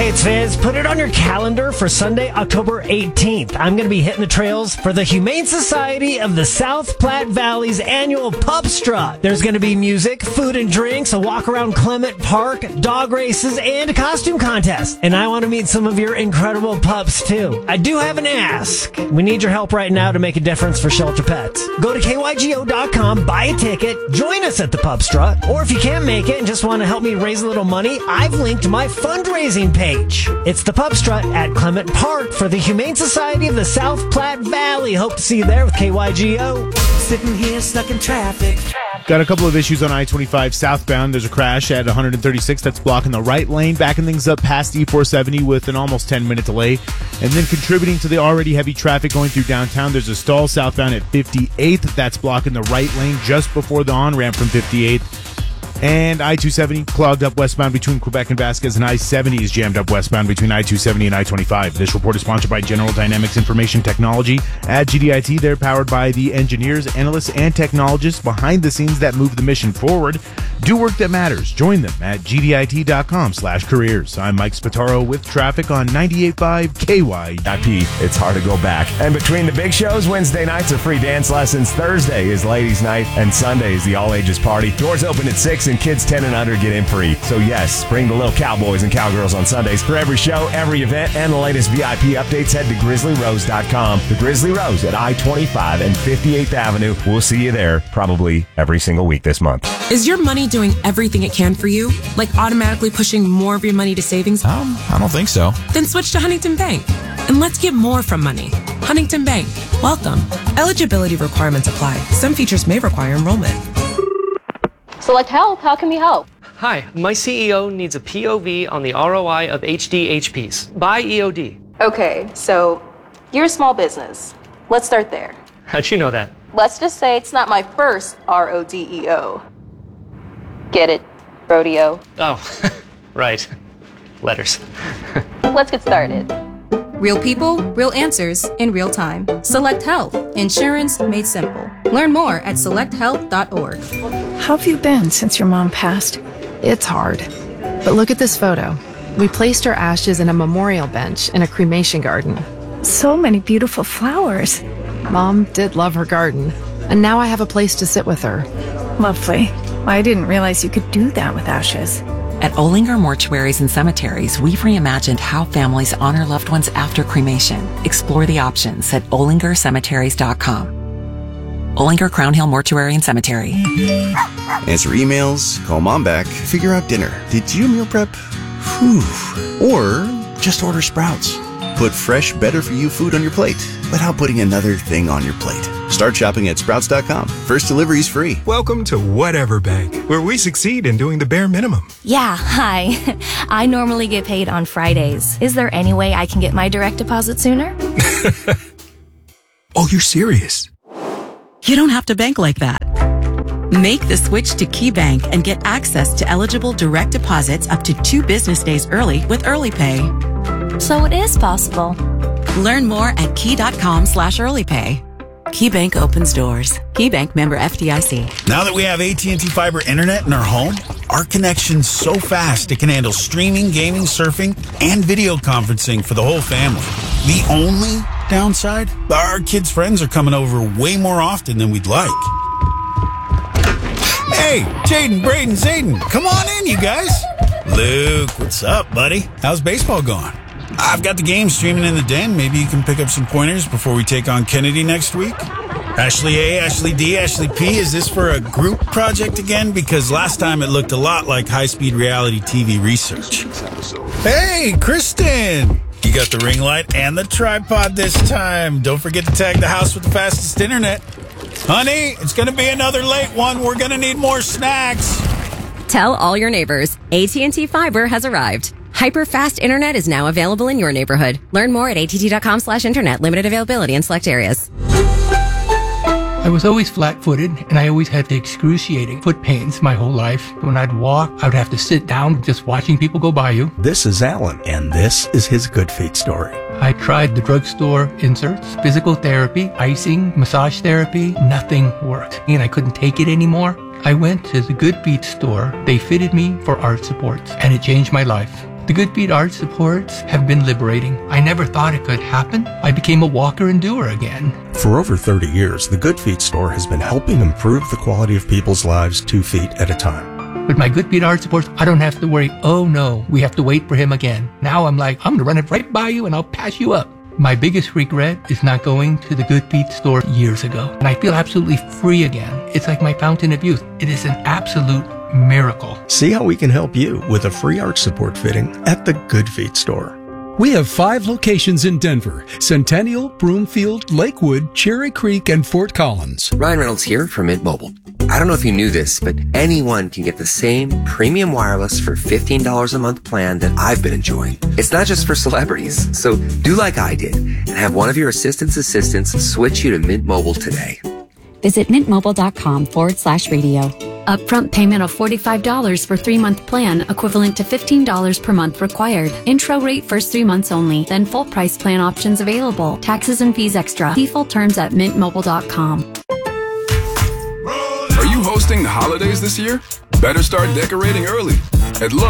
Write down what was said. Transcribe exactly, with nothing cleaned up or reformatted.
Hey, it's Fizz. Put it on your calendar for Sunday, October eighteenth. I'm going to be hitting the trails for the Humane Society of the South Platte Valley's annual Pup Strut. There's going to be music, food and drinks, a walk around Clement Park, dog races, and a costume contest. And I want to meet some of your incredible pups, too. I do have an ask. We need your help right now to make a difference for Shelter Pets. Go to K Y G O dot com, buy a ticket, join us at the Pup Strut. Or if you can't make it and just want to help me raise a little money, I've linked my fundraising page. It's the Pup Strut at Clement Park for the Humane Society of the South Platte Valley. Hope to see you there with K Y G O. Sitting here stuck in traffic. Got a couple of issues on I twenty-five southbound. There's a crash at one thirty-six that's blocking the right lane, backing things up past E four seventy with an almost ten minute delay. And then contributing to the already heavy traffic going through downtown, there's a stall southbound at fifty-eighth that's blocking the right lane just before the on-ramp from fifty-eighth. And I two seventy clogged up westbound between Quebec and Vasquez, and I seventy is jammed up westbound between I two seventy and I twenty-five. This report is sponsored by General Dynamics Information Technology. At G D I T, they're powered by the engineers, analysts, and technologists behind the scenes that move the mission forward. Do work that matters. Join them at G D I T dot com slash careers. I'm Mike Spataro with traffic on ninety-eight point five K Y. It's hard to go back. And between the big shows, Wednesday nights are free dance lessons. Thursday is ladies' night, and Sunday is the all-ages party. Doors open at six, and kids ten and under get in free. So yes, bring the little cowboys and cowgirls on Sundays. For every show, every event, and the latest V I P updates, head to Grizzly Rose dot com. The Grizzly Rose at I twenty-five and fifty-eighth Avenue. We'll see you there probably every single week this month. Is your money doing everything it can for you? Like automatically pushing more of your money to savings? Um, I don't think so. Then switch to Huntington Bank. And let's get more from money. Huntington Bank. Welcome. Eligibility requirements apply. Some features may require enrollment. Select Help, how can we help? Hi, my C E O needs a P O V on the R O I of H D H Ps. Buy E O D. Okay, so you're a small business. Let's start there. How'd you know that? Let's just say it's not my first R O D E O. Get it? Rodeo. Oh, right. Letters. Let's get started. Real people, real answers in real time. Select Health. Insurance made simple. Learn more at select health dot org. How have you been since your mom passed? It's hard. But look at this photo. We placed her ashes in a memorial bench in a cremation garden. So many beautiful flowers. Mom did love her garden, and now I have a place to sit with her. Lovely. I didn't realize you could do that with ashes. At Olinger Mortuaries and Cemeteries, we've reimagined how families honor loved ones after cremation. Explore the options at olinger cemeteries dot com. Olinger Crown Hill Mortuary and Cemetery. Answer emails, call mom back, figure out dinner. Did you meal prep? Whew. Or just order Sprouts. Put fresh, better-for-you food on your plate without putting another thing on your plate. Start shopping at sprouts dot com. First delivery is free. Welcome to Whatever Bank, where we succeed in doing the bare minimum. Yeah, hi. I normally get paid on Fridays. Is there any way I can get my direct deposit sooner? Oh, you're serious? You don't have to bank like that. Make the switch to KeyBank and get access to eligible direct deposits up to two business days early with Early Pay. So it is possible. Learn more at key dot com slash early pay. KeyBank opens doors. KeyBank member F D I C. Now that we have A T and T Fiber Internet in our home, our connection's so fast it can handle streaming, gaming, surfing, and video conferencing for the whole family. The only downside? Our kids' friends are coming over way more often than we'd like. Hey, Jaden, Braden, Zayden, come on in, you guys. Luke, what's up, buddy? How's baseball going? I've got the game streaming in the den. Maybe you can pick up some pointers before we take on Kennedy next week. Ashley A, Ashley D, Ashley P, is this for a group project again? Because last time it looked a lot like high-speed reality T V research. Hey, Kristen! You got the ring light and the tripod this time. Don't forget to tag the house with the fastest internet. Honey, it's going to be another late one. We're going to need more snacks. Tell all your neighbors, A T and T Fiber has arrived. Hyper-fast internet is now available in your neighborhood. Learn more at A T T dot com slash internet. Limited availability in select areas. I was always flat-footed, and I always had the excruciating foot pains my whole life. When I'd walk, I would have to sit down just watching people go by you. This is Alan, and this is his Good Feet story. I tried the drugstore inserts, physical therapy, icing, massage therapy. Nothing worked, and I couldn't take it anymore. I went to the Good Feet store. They fitted me for arch supports, and it changed my life. The Good Feet Arch supports have been liberating. I never thought it could happen. I became a walker and doer again. For over thirty years, the Good Feet store has been helping improve the quality of people's lives two feet at a time. With my Good Feet Arch supports, I don't have to worry, oh no, we have to wait for him again. Now I'm like, I'm going to run it right by you and I'll pass you up. My biggest regret is not going to the Good Feet store years ago. And I feel absolutely free again. It's like my fountain of youth. It is an absolute miracle. See how we can help you with a free arch support fitting at the Good Feet store. We have five locations in Denver: Centennial, Broomfield, Lakewood, Cherry Creek, and Fort Collins. Ryan Reynolds here from Mint Mobile. I don't know if you knew this, but anyone can get the same premium wireless for fifteen dollars a month plan that I've been enjoying. It's not just for celebrities. So do like I did and have one of your assistant's assistants switch you to Mint Mobile today. Visit mintmobile.com forward slash radio. Upfront payment of forty-five dollars for three-month plan, equivalent to fifteen dollars per month required. Intro rate first three months only, then full price plan options available. Taxes and fees extra. See full terms at mint mobile dot com. Are you hosting the holidays this year? Better start decorating early. At Lowe's,